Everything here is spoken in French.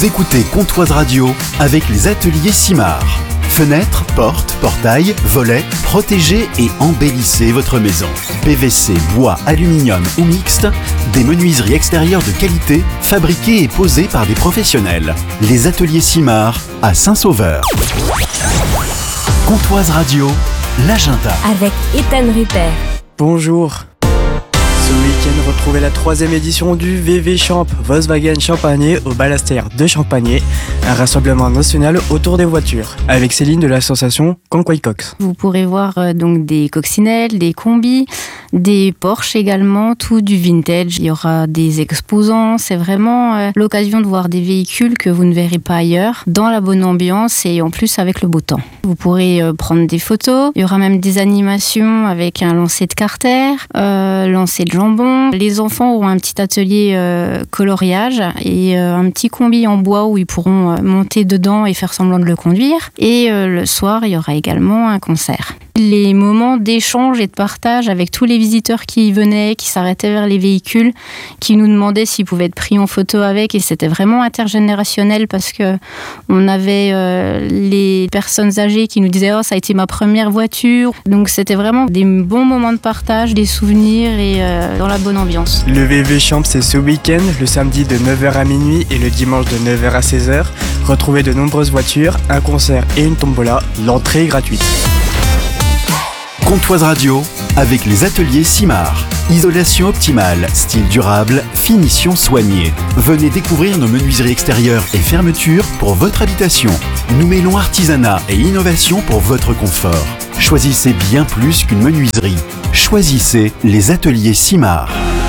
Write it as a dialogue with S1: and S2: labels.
S1: Vous écoutez Comptoise Radio avec les ateliers Simard. Fenêtres, portes, portails, volets, protégez et embellissez votre maison. PVC, bois, aluminium ou mixte, des menuiseries extérieures de qualité, fabriquées et posées par des professionnels. Les ateliers Simard à Saint-Sauveur. Comptoise Radio, l'agenda.
S2: Avec Ethan Rupert.
S3: Bonjour. Ce week-end, retrouvez la 3e édition du VV Champ Volkswagen Champagné au Balastière de Champagné, un rassemblement national autour des voitures, avec Céline de l'association Conquai Cox.
S4: Vous pourrez voir donc des coccinelles, des combis, des Porsche également, tout du vintage. Il y aura des exposants, c'est vraiment l'occasion de voir des véhicules que vous ne verrez pas ailleurs, dans la bonne ambiance et en plus avec le beau temps. Vous pourrez prendre des photos, il y aura même des animations avec un lancer de carter, lancer de jambon. Les enfants auront un petit atelier coloriage et un petit combi en bois où ils pourront monter dedans et faire semblant de le conduire. Et le soir, il y aura également un concert. Les moments d'échange et de partage avec tous les visiteurs qui venaient, qui s'arrêtaient vers les véhicules, qui nous demandaient s'ils pouvaient être pris en photo avec, et c'était vraiment intergénérationnel parce que on avait les personnes âgées qui nous disaient « Oh, ça a été ma première voiture ». Donc c'était vraiment des bons moments de partage, des souvenirs et dans la bonne ambiance.
S3: Le VV Champ, c'est ce week-end, le samedi de 9h à minuit et le dimanche de 9h à 16h. Retrouvez de nombreuses voitures, un concert et une tombola. L'entrée est gratuite.
S1: Comptoise Radio avec les ateliers Simard. Isolation optimale, style durable, finition soignée. Venez découvrir nos menuiseries extérieures et fermetures pour votre habitation. Nous mêlons artisanat et innovation pour votre confort. Choisissez bien plus qu'une menuiserie. Choisissez les ateliers Simard.